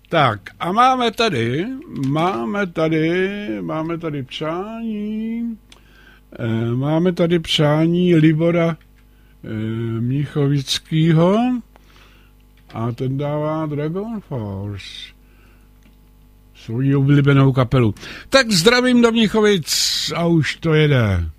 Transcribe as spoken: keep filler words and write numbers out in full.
Tak a máme tady, máme tady, máme tady přání, e, máme tady přání Libora e, Míchovickýho a ten dává Dragon Force, svoji oblíbenou kapelu. Tak zdravím do Mnichovic a už to jede.